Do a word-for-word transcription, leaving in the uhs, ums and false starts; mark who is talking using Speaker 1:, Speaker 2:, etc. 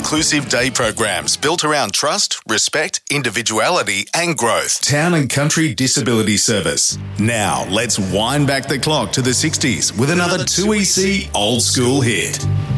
Speaker 1: inclusive day programs built around trust, respect, individuality and growth. Town and Country Disability Service. Now, let's wind back the clock to the sixties with another two E C old school hit.